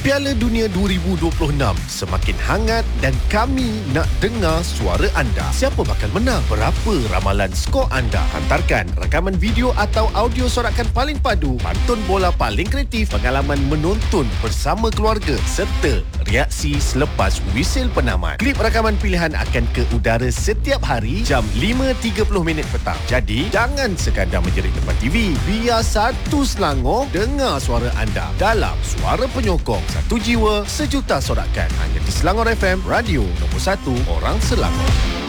Piala Dunia 2026 semakin hangat dan kami nak dengar suara anda. Siapa bakal menang? Berapa ramalan skor anda? Hantarkan rakaman video atau audio sorakan paling padu, pantun bola paling kreatif, pengalaman menonton bersama keluarga serta reaksi selepas wisil penamat. Klip rakaman pilihan akan ke udara setiap hari jam 5.30 petang. Jadi, jangan sekadar menjerit depan TV. Biar satu Selangor dengar suara anda dalam Suara Penyokong. Satu jiwa, sejuta sorakan. Hanya di Selangor FM, radio nombor 1 orang Selangor.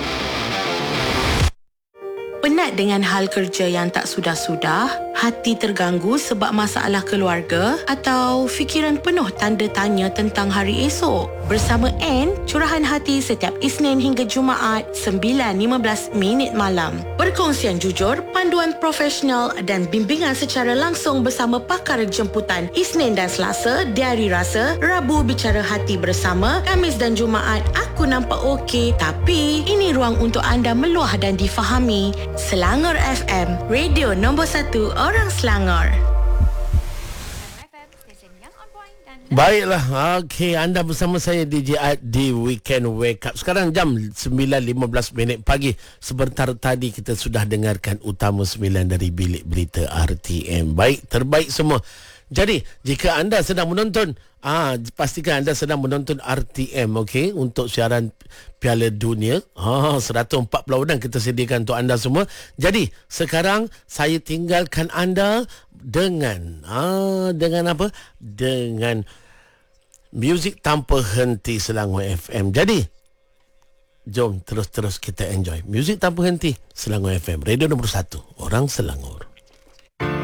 Penat dengan hal kerja yang tak sudah-sudah? Hati terganggu sebab masalah keluarga? Atau fikiran penuh tanda tanya tentang hari esok? Bersama Anne, curahan hati setiap Isnin hingga Jumaat 9.15 malam. Perkongsian jujur, panduan profesional dan bimbingan secara langsung bersama pakar jemputan. Isnin dan Selasa, Diari Rasa. Rabu, Bicara Hati bersama. Khamis dan Jumaat, Aku Nampak Okey. Tapi, ini ruang untuk anda meluah dan difahami. Selangor FM, radio nombor 1 orang Selangor. Baiklah, okey, anda bersama saya DJ Ad di Weekend Wake Up. Sekarang jam 9.15 pagi. Sebentar tadi kita sudah dengarkan utama 9 dari Bilik Berita RTM. Baik, terbaik semua. Jadi, jika anda sedang menonton, pastikan anda sedang menonton RTM, okey, untuk siaran Piala Dunia. 140 undang kita sediakan untuk anda semua. Jadi, sekarang saya tinggalkan anda dengan apa? Dengan muzik tanpa henti Selangor FM. Jadi, jom terus-terus kita enjoy muzik tanpa henti Selangor FM, radio nombor 1 orang Selangor.